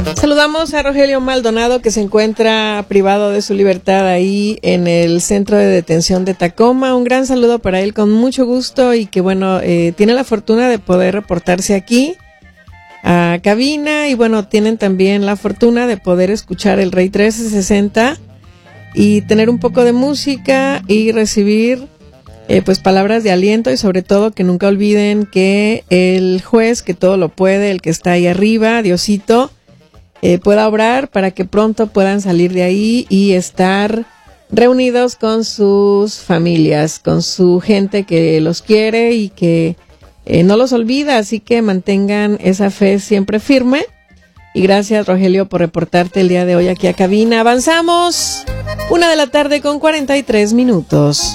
Saludamos a Rogelio Maldonado, que se encuentra privado de su libertad ahí en el centro de detención de Tacoma. Un gran saludo para él, con mucho gusto, y que bueno, tiene la fortuna de poder reportarse aquí a cabina, y bueno, tienen también la fortuna de poder escuchar el Rey 1360 y tener un poco de música y recibir pues palabras de aliento, y sobre todo que nunca olviden que el juez, que todo lo puede, el que está ahí arriba, Diosito, pueda obrar para que pronto puedan salir de ahí y estar reunidos con sus familias, con su gente que los quiere y que no los olvida. Así que mantengan esa fe siempre firme. Y gracias, Rogelio, por reportarte el día de hoy aquí a cabina. Avanzamos, 1:43 p.m.